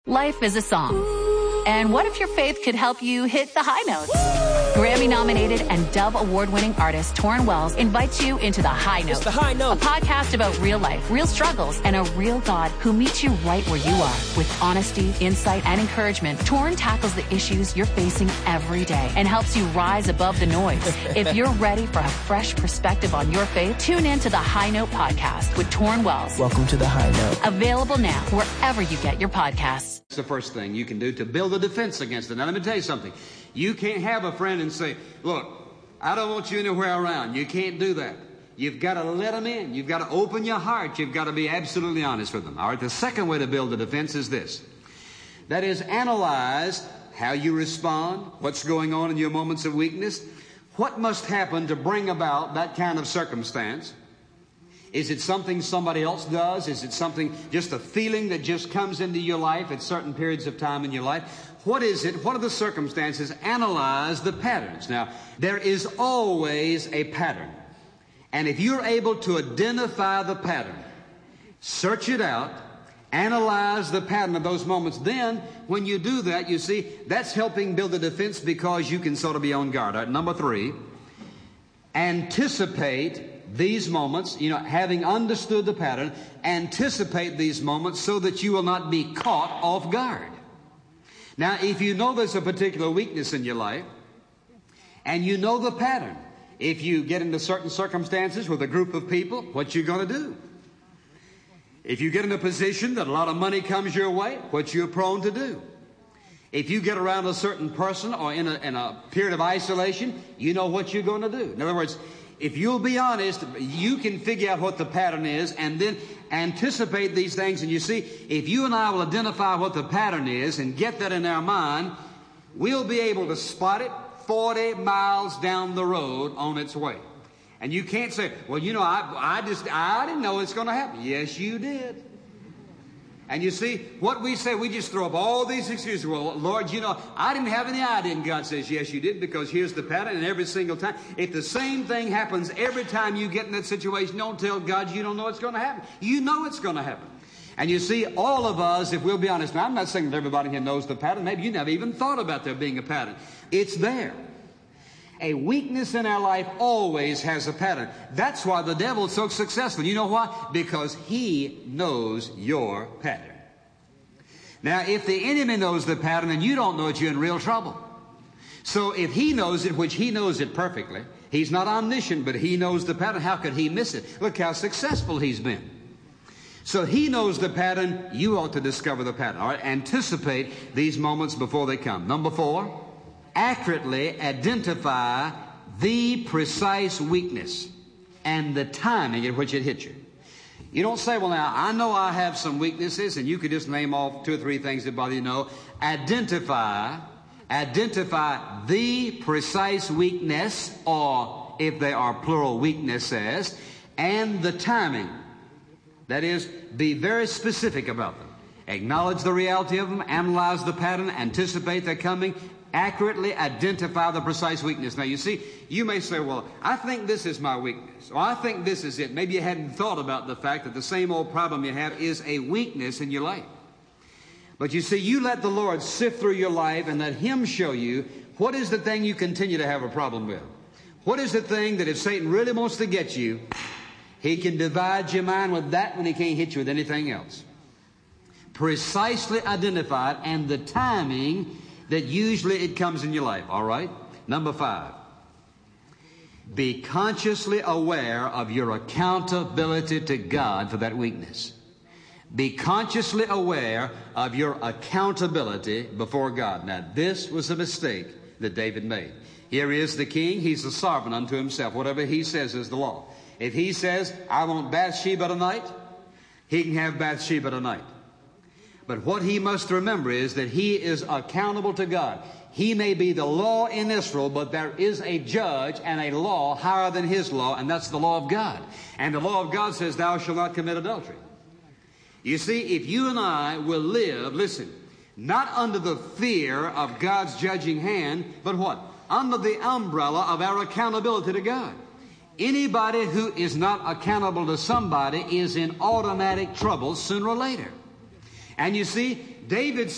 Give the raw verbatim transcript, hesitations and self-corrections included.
Life is a song. And what if your faith could help you hit the high notes? Grammy-nominated and Dove Award-winning artist Torrin Wells invites you into The High Note. It's The High Note. A podcast about real life, real struggles, and a real God who meets you right where you are. With honesty, insight, and encouragement, Torrin tackles the issues you're facing every day and helps you rise above the noise. If you're ready for a fresh perspective on your faith, tune in to The High Note podcast with Torrin Wells. Welcome to The High Note. Available now wherever you get your podcasts. It's the first thing you can do to build a defense against it. Now, let me tell you something. You can't have a friend and say, look, I don't want you anywhere around. You can't do that. You've got to let them in. You've got to open your heart. You've got to be absolutely honest with them. All right, the second way to build a defense is this. That is, analyze how you respond, what's going on in your moments of weakness, what must happen to bring about that kind of circumstance. Is it something somebody else does? Is it something, just a feeling that just comes into your life at certain periods of time in your life? What is it? What are the circumstances? Analyze the patterns. Now, there is always a pattern. And if you're able to identify the pattern, search it out, analyze the pattern of those moments, then when you do that, you see, that's helping build a defense because you can sort of be on guard. All right, number three, anticipate these moments, you know, having understood the pattern, anticipate these moments so that you will not be caught off guard. Now, if you know there's a particular weakness in your life, and you know the pattern, if you get into certain circumstances with a group of people, what you going to do? If you get in a position that a lot of money comes your way, what you're prone to do? If you get around a certain person or in a, in a period of isolation, you know what you're going to do. In other words, if you'll be honest, you can figure out what the pattern is and then anticipate these things. And you see, if you and I will identify what the pattern is and get that in our mind, we'll be able to spot it forty miles down the road on its way. And you can't say, well, you know, I, I just, I didn't know it's going to happen. Yes, you did. And you see, what we say, we just throw up all these excuses. Well, Lord, you know, I didn't have any idea. And God says, yes, you did, because here's the pattern. And every single time, if the same thing happens every time you get in that situation, don't tell God you don't know it's going to happen. You know it's going to happen. And you see, all of us, if we'll be honest, now I'm not saying that everybody here knows the pattern. Maybe you never even thought about there being a pattern. It's there. A weakness in our life always has a pattern. That's why the devil's so successful. You know why? Because he knows your pattern. Now, if the enemy knows the pattern and you don't know it, you're in real trouble. So if he knows it, which he knows it perfectly, he's not omniscient, but he knows the pattern. How could he miss it? Look how successful he's been. So he knows the pattern. You ought to discover the pattern. All right, anticipate these moments before they come. Number four, accurately identify the precise weakness and the timing at which it hits you. You don't say, well, now, I know I have some weaknesses, and you could just name off two or three things that bother you. Know. Identify, identify the precise weakness, or if they are plural weaknesses, and the timing. That is, be very specific about them. Acknowledge the reality of them, analyze the pattern, anticipate their coming, accurately identify the precise weakness. Now, you see, you may say, well, I think this is my weakness, or I think this is it. Maybe you hadn't thought about the fact that the same old problem you have is a weakness in your life. But you see, you let the Lord sift through your life and let Him show you what is the thing you continue to have a problem with. What is the thing that if Satan really wants to get you, he can divide your mind with that when he can't hit you with anything else. Precisely identified, and the timing that usually it comes in your life. All right? Number five, be consciously aware of your accountability to God for that weakness. Be consciously aware of your accountability before God. Now, this was a mistake that David made. Here is the king. He's a sovereign unto himself. Whatever he says is the law. If he says, I want Bathsheba tonight, he can have Bathsheba tonight. But what he must remember is that he is accountable to God. He may be the law in Israel, but there is a judge and a law higher than his law, and that's the law of God. And the law of God says, thou shalt not commit adultery. You see, if you and I will live, listen, not under the fear of God's judging hand, but what? Under the umbrella of our accountability to God. Anybody who is not accountable to somebody is in automatic trouble sooner or later. And you see, David